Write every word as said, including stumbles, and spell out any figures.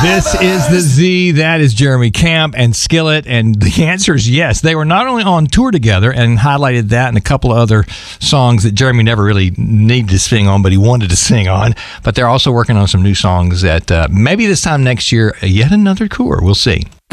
This is the Z. That is Jeremy Camp and Skillet. And the answer is yes. They were not only on tour together and highlighted that and a couple of other songs that Jeremy never really needed to sing on, but he wanted to sing on. But they're also working on some new songs that uh, maybe this time next year, yet another tour. We'll see.